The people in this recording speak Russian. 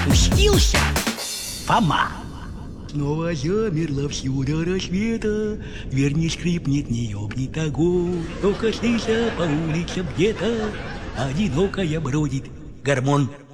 Пустился Фома. Снова замерла всюду рассвета, дверь не скрипнет, не ёбнет огонь. Только слыша по улицам где-то одинокая бродит гормон.